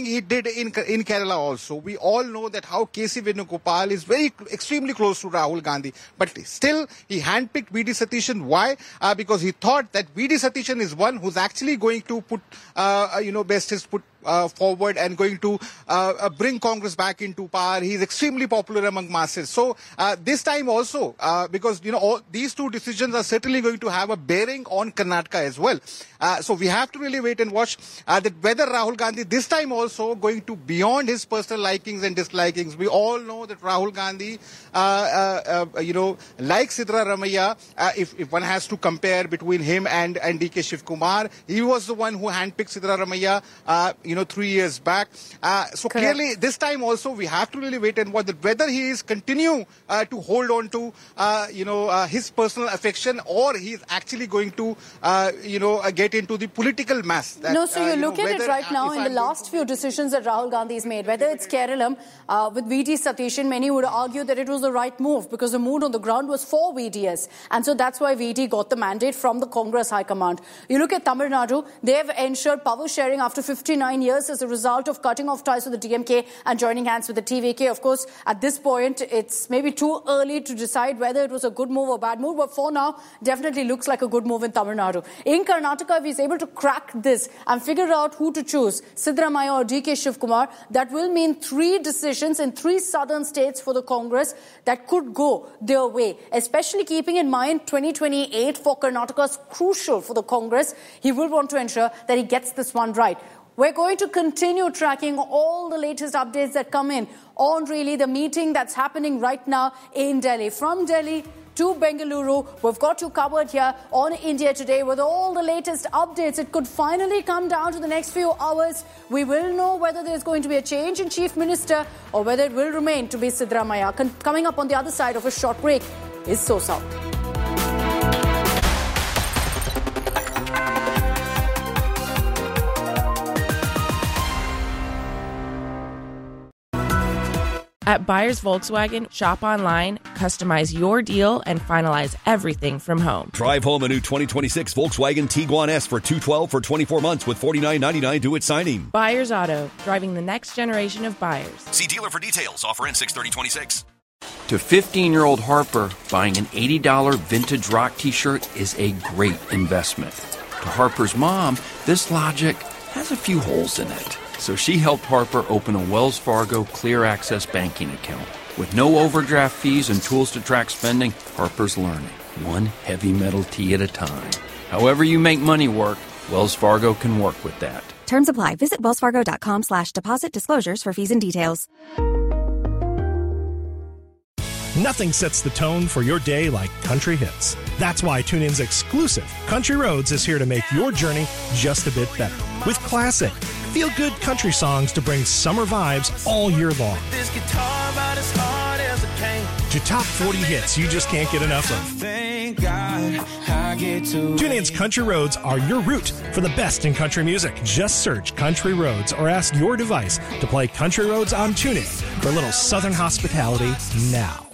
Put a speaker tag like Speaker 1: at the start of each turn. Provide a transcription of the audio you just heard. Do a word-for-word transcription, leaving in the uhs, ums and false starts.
Speaker 1: he did in in Kerala also. We all know that how K C Venugopal is very extremely close to Rahul Gandhi, but still he handpicked V D Satishan. Why? Uh, because he thought that V D Satishan is one who's actually going to put, uh, you know, best his put. Uh, forward and going to uh, uh, bring Congress back into power. He's extremely popular among masses. So uh, this time also, uh, because, you know, all, these two decisions are certainly going to have a bearing on Karnataka as well. Uh, so we have to really wait and watch uh, that whether Rahul Gandhi this time also going to beyond his personal likings and dislikings. We all know that Rahul Gandhi, uh, uh, uh, you know, like Siddaramaiah, uh, if, if one has to compare between him and, and D K Shivkumar, he was the one who handpicked Siddaramaiah, uh, you know, three years back. Uh, so
Speaker 2: Correct.
Speaker 1: Clearly this time also we have to really wait and watch that whether he is continue uh, to hold on to, uh, you know, uh, his personal affection, or he is actually going to, uh, you know, uh, get into the political mass. That,
Speaker 2: no, so you,
Speaker 1: uh, you
Speaker 2: look
Speaker 1: know,
Speaker 2: at
Speaker 1: whether,
Speaker 2: it right
Speaker 1: uh,
Speaker 2: now in the
Speaker 1: I'm
Speaker 2: last few decisions that Rahul Gandhi has made, whether it's Keralam uh, with V D Satishan, many would argue that it was the right move because the mood on the ground was for V D S. And so that's why V D got the mandate from the Congress High Command. You look at Tamil Nadu, they've ensured power sharing after fifty-nine years as a result of cutting off ties with the D M K and joining hands with the T V K. Of course, at this point, it's maybe too early to decide whether it was a good move or bad move, but for now, definitely looks like a good move in Tamil Nadu. In Karnataka, if he's able to crack this and figure out who to choose, Siddaramaiah or D K Shivkumar, that will mean three decisions in three southern states for the Congress that could go their way, especially keeping in mind twenty twenty-eight for Karnataka is crucial for the Congress. He will want to ensure that he gets this one right. We're going to continue tracking all the latest updates that come in on really the meeting that's happening right now in Delhi. From Delhi to Bengaluru, we've got you covered here on India Today with all the latest updates. It could finally come down to the next few hours. We will know whether there's going to be a change in Chief Minister or whether it will remain to be Siddaramaiah. Con- coming up on the other side of a short break is So South.
Speaker 3: At Buyers Volkswagen, shop online, customize your deal, and finalize everything from home.
Speaker 4: Drive home a new twenty twenty-six Volkswagen Tiguan S for two hundred twelve dollars for twenty-four months with forty-nine ninety-nine due at signing.
Speaker 3: Buyers Auto, driving the next generation of buyers.
Speaker 4: See dealer for details. Offer ends six thirty twenty-six.
Speaker 5: To fifteen-year-old Harper, buying an eighty dollars vintage rock t-shirt is a great investment. To Harper's mom, this logic has a few holes in it. So she helped Harper open a Wells Fargo Clear Access banking account. With no overdraft fees and tools to track spending, Harper's learning, one heavy metal tea at a time. However you make money work, Wells Fargo can work with that.
Speaker 6: Terms apply. Visit wellsfargo.com slash deposit disclosures for fees and details.
Speaker 7: Nothing sets the tone for your day like country hits. That's why TuneIn's exclusive Country Roads is here to make your journey just a bit better. With classic, feel-good country songs to bring summer vibes all year long. To top forty hits you just can't get enough of. TuneIn's Country Roads are your route for the best in country music. Just search Country Roads or ask your device to play Country Roads on TuneIn for a little southern hospitality now.